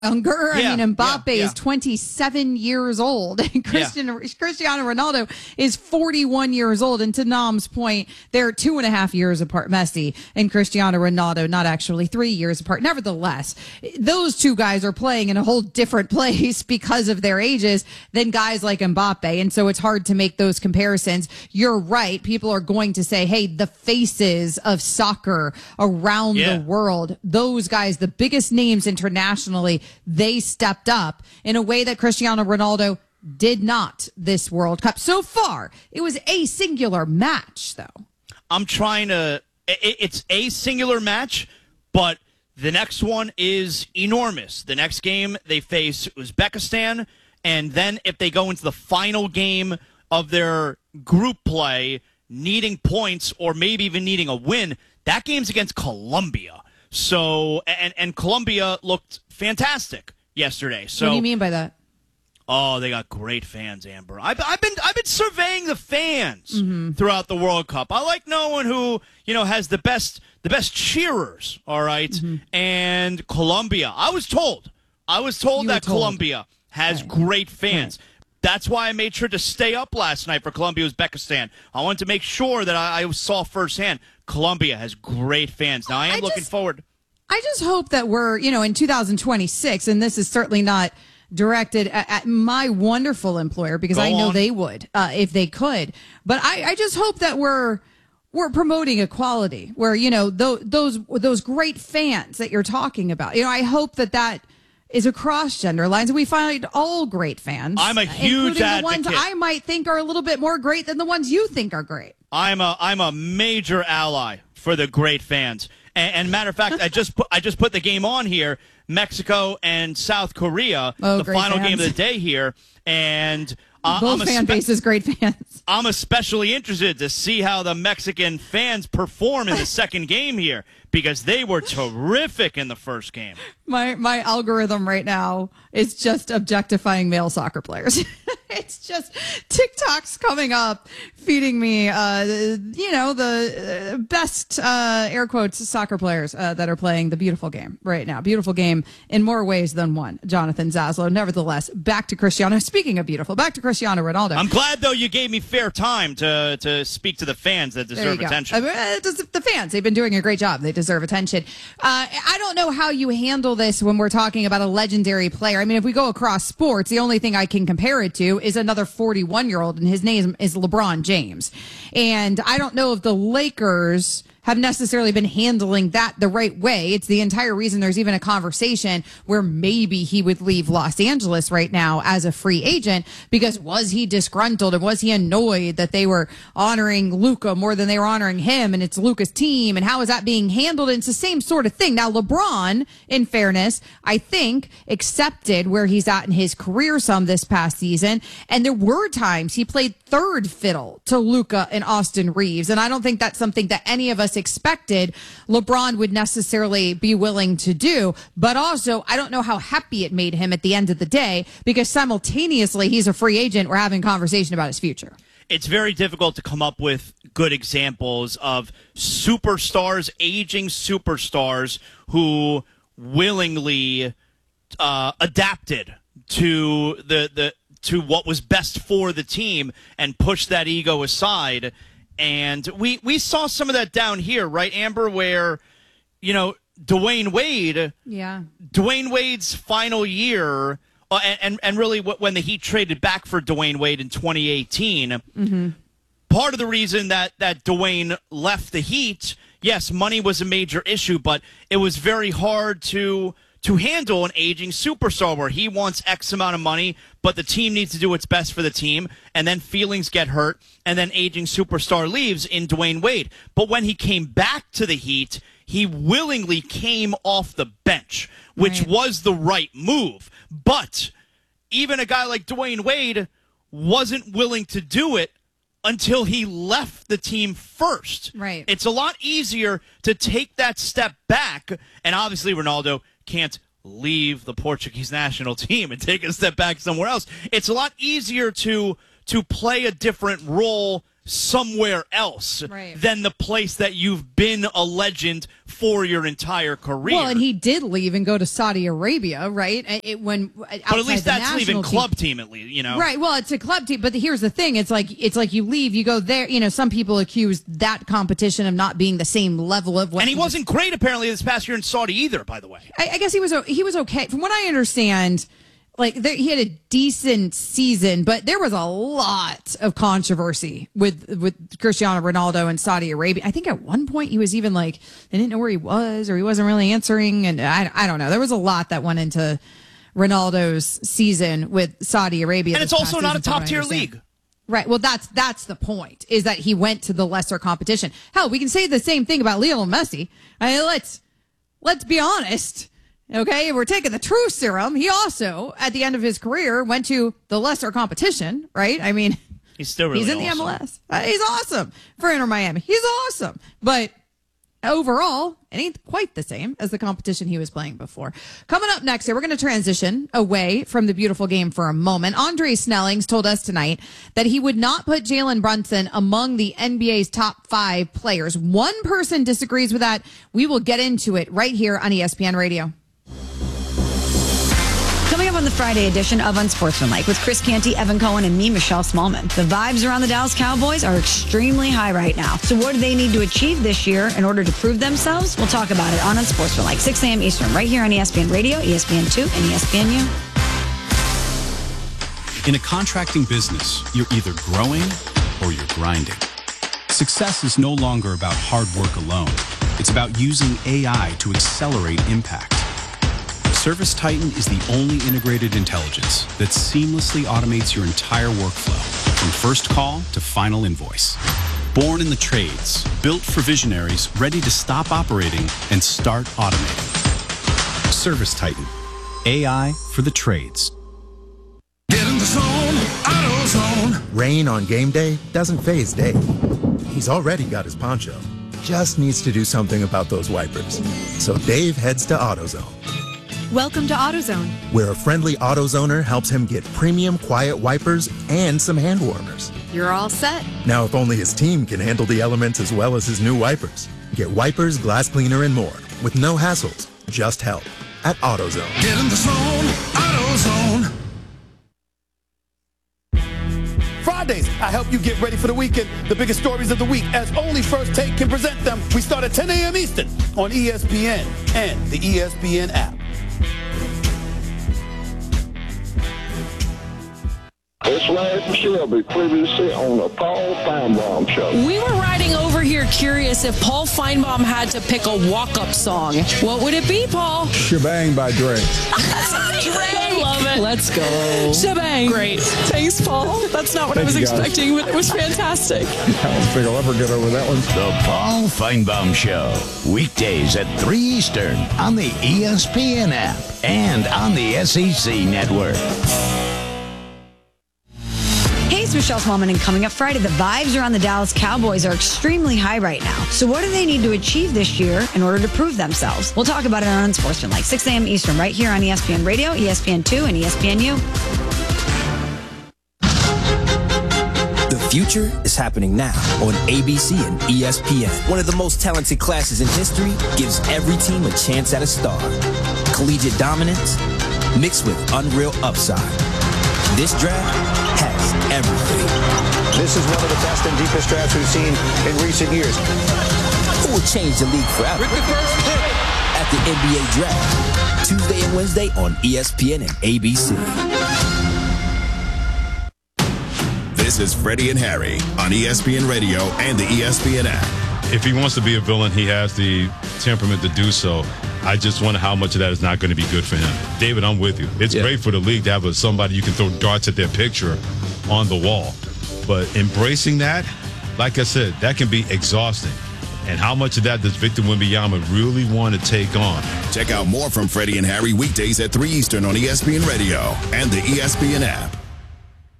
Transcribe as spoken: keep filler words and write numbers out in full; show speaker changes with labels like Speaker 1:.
Speaker 1: Younger.
Speaker 2: Yeah,
Speaker 1: I mean, Mbappe
Speaker 2: yeah, yeah.
Speaker 1: is twenty-seven years old. And Christian, yeah. Cristiano Ronaldo is forty-one years old. And to Nam's point, they're two and a half years apart, Messi and Cristiano Ronaldo, not actually three years apart. Nevertheless, those two guys are playing in a whole different place because of their ages than guys like Mbappe. And so it's hard to make those comparisons. You're right. People are going to say, hey, the faces of soccer around
Speaker 2: yeah.
Speaker 1: the world, those guys, the biggest names internationally, they stepped up in a way that Cristiano Ronaldo did not this World Cup. So far, it was a singular match, though.
Speaker 2: I'm trying to... It's a singular match, but the next one is enormous. The next game, they face Uzbekistan, and then if they go into the final game of their group play, needing points or maybe even needing a win, that game's against Colombia. So, and, and Colombia looked fantastic yesterday. So,
Speaker 1: what do you mean by that?
Speaker 2: Oh, they got great fans, Amber. I've, I've been I've been surveying the fans
Speaker 1: mm-hmm.
Speaker 2: throughout the World Cup. I like knowing who you know has the best the best cheerers. All right,
Speaker 1: mm-hmm.
Speaker 2: and Colombia. I was told. I was told
Speaker 1: you
Speaker 2: that
Speaker 1: told.
Speaker 2: Colombia has
Speaker 1: right.
Speaker 2: great fans.
Speaker 1: Right.
Speaker 2: That's why I made sure to stay up last night for Colombia Uzbekistan. I wanted to make sure that I, I saw firsthand Colombia has great fans. Now I am
Speaker 1: I
Speaker 2: looking
Speaker 1: just,
Speaker 2: forward.
Speaker 1: I just hope that we're you know in two thousand twenty-six, and this is certainly not directed at, at my wonderful employer because
Speaker 2: Go
Speaker 1: I know
Speaker 2: on.
Speaker 1: they would uh, if they could. But I, I just hope that we're we're promoting equality where, you know, those, those, those great fans that you're talking about. You know, I hope that that is across gender lines and we find all great fans.
Speaker 2: I'm a huge
Speaker 1: including
Speaker 2: advocate.
Speaker 1: the ones I might think are a little bit more great than the ones you think are great.
Speaker 2: I'm a I'm a major ally for the great fans. And, and matter of fact, I just put I just put the game on here. Mexico and South Korea,
Speaker 1: oh,
Speaker 2: the final
Speaker 1: fans.
Speaker 2: game of the day here, and uh,
Speaker 1: both
Speaker 2: I'm
Speaker 1: fan
Speaker 2: espe-
Speaker 1: bases great fans.
Speaker 2: I'm especially interested to see how the Mexican fans perform in the second game here because they were terrific in the first game.
Speaker 1: My my algorithm right now is just objectifying male soccer players. It's just TikTok's coming up, feeding me, uh, you know, the best, uh, air quotes, soccer players uh, that are playing the beautiful game right now. Beautiful game in more ways than one, Jonathan Zaslow. Nevertheless, back to Cristiano. Speaking of beautiful, back to Cristiano Ronaldo.
Speaker 2: I'm glad, though, you gave me fair time to, to speak to the fans that deserve attention.
Speaker 1: Uh, the fans, they've been doing a great job. They deserve attention. Uh, I don't know how you handle this when we're talking about a legendary player. I mean, if we go across sports, the only thing I can compare it to is another forty-one-year-old, and his name is LeBron James. And I don't know if the Lakers have necessarily been handling that the right way. It's the entire reason there's even a conversation where maybe he would leave Los Angeles right now as a free agent because was he disgruntled and was he annoyed that they were honoring Luka more than they were honoring him and it's Luka's team and how is that being handled? And it's the same sort of thing. Now, LeBron, in fairness, I think accepted where he's at in his career some this past season. And there were times he played third fiddle to Luka and Austin Reeves. And I don't think that's something that any of us expected LeBron would necessarily be willing to do. But also, I don't know how happy it made him at the end of the day because simultaneously he's a free agent. We're having conversation about his future.
Speaker 2: It's very difficult to come up with good examples of superstars, aging superstars who willingly uh, adapted to the, the to what was best for the team and pushed that ego aside. And we, we saw some of that down here, right, Amber, where, you know, Dwayne Wade,
Speaker 1: yeah,
Speaker 2: Dwayne Wade's final year, uh, and, and, and really when the Heat traded back for Dwayne Wade in twenty eighteen,
Speaker 1: mm-hmm.
Speaker 2: part of the reason that, that Dwayne left the Heat, yes, money was a major issue, but it was very hard to to handle an aging superstar where he wants X amount of money, but the team needs to do what's best for the team, and then feelings get hurt, and then aging superstar leaves in Dwayne Wade. But when he came back to the Heat, he willingly came off the bench, which
Speaker 1: right.
Speaker 2: was the right move. But even a guy like Dwayne Wade wasn't willing to do it until he left the team first.
Speaker 1: Right.
Speaker 2: It's a lot easier to take that step back, and obviously Ronaldo can't leave the Portuguese national team and take a step back somewhere else. It's a lot easier to to play a different role somewhere else
Speaker 1: right.
Speaker 2: than the place that you've been a legend for your entire career.
Speaker 1: Well, and he did leave and go to Saudi Arabia, right? It, when but
Speaker 2: at least that's leaving club team, at least, you know.
Speaker 1: Right. Well, it's a club team, but here's the thing: it's like it's like you leave, you go there. You know, some people accuse that competition of not being the same level of what.
Speaker 2: And he wasn't great apparently this past year in Saudi either. By the way,
Speaker 1: I, I guess he was he was okay from what I understand. Like there, he had a decent season, but there was a lot of controversy with with Cristiano Ronaldo and Saudi Arabia. I think at one point he was even like they didn't know where he was, or he wasn't really answering, and I I don't know. There was a lot that went into Ronaldo's season with Saudi Arabia,
Speaker 2: and it's also not a top tier league.
Speaker 1: Right. Well, that's that's the point, is that he went to the lesser competition. Hell, we can say the same thing about Lionel Messi. I mean, let's let's be honest. Okay, we're taking the true serum. He also, at the end of his career, went to the lesser competition, right? I mean,
Speaker 2: he's still really
Speaker 1: he's in
Speaker 2: awesome.
Speaker 1: the M L S. Uh, he's awesome for Inter Miami. He's awesome, but overall, it ain't quite the same as the competition he was playing before. Coming up next here, we're going to transition away from the beautiful game for a moment. Andre Snellings told us tonight that he would not put Jalen Brunson among the N B A's top five players. One person disagrees with that. We will get into it right here on E S P N Radio.
Speaker 3: Coming up on the Friday edition of Unsportsmanlike with Chris Canty, Evan Cohen, and me, Michelle Smallman. The vibes around the Dallas Cowboys are extremely high right now. So what do they need to achieve this year in order to prove themselves? We'll talk about it on Unsportsmanlike, six a.m. Eastern, right here on E S P N Radio, E S P N two, and E S P N U.
Speaker 4: In a contracting business, you're either growing or you're grinding. Success is no longer about hard work alone. It's about using A I to accelerate impact. ServiceTitan is the only integrated intelligence that seamlessly automates your entire workflow, from first call to final invoice. Born in the trades, built for visionaries ready to stop operating and start automating. ServiceTitan, A I for the trades.
Speaker 5: Get in the zone, AutoZone.
Speaker 6: Rain on game day doesn't faze Dave. He's already got his poncho. Just needs to do something about those wipers. So Dave heads to AutoZone.
Speaker 7: Welcome to AutoZone,
Speaker 6: where a friendly AutoZoner helps him get premium quiet wipers and some hand warmers.
Speaker 7: You're all set.
Speaker 6: Now, if only his team can handle the elements as well as his new wipers. Get wipers, glass cleaner, and more with no hassles, just help at AutoZone.
Speaker 5: Get in the zone, AutoZone.
Speaker 8: Fridays, I help you get ready for the weekend. The biggest stories of the week, as only First Take can present them. We start at ten a.m. Eastern on E S P N and the E S P N app.
Speaker 9: It's Larry Shelby, previously on the Paul Feinbaum Show.
Speaker 10: We were riding over here curious if Paul Feinbaum had to pick a walk-up song. What would it be, Paul?
Speaker 11: Shebang by Drake.
Speaker 10: I love it. Let's go. Shebang. Great. Thanks, Paul. That's not what
Speaker 11: Thank
Speaker 10: I was
Speaker 11: you,
Speaker 10: expecting, but it was fantastic.
Speaker 11: I don't think I'll ever get over that one.
Speaker 12: The Paul Feinbaum Show, weekdays at three Eastern on the E S P N app and on the S E C network.
Speaker 3: Hey, it's Michelle Smallman, and coming up Friday, the vibes around the Dallas Cowboys are extremely high right now. So what do they need to achieve this year in order to prove themselves? We'll talk about it on Unsportsmanlike, six a.m. Eastern, right here on E S P N Radio, E S P N two, and E S P N U.
Speaker 13: The future is happening now on A B C and E S P N. One of the most talented classes in history gives every team a chance at a star. Collegiate dominance mixed with unreal upside. This draft has everything.
Speaker 14: This is one of the best and deepest drafts we've seen in recent years.
Speaker 13: Who will change the league forever? At the N B A Draft, Tuesday and Wednesday on E S P N and A B C.
Speaker 15: This is Freddie and Harry on E S P N Radio and the E S P N app.
Speaker 16: If he wants to be a villain, he has the temperament to do so. I just wonder how much of that is not going to be good for him. David, I'm with you. It's yeah. great for the league to have a, somebody you can throw darts at their picture on the wall. But embracing that, like I said, that can be exhausting. And how much of that does Victor Wembanyama really want to take on?
Speaker 15: Check out more from Freddie and Harry weekdays at three Eastern on E S P N Radio and the E S P N app.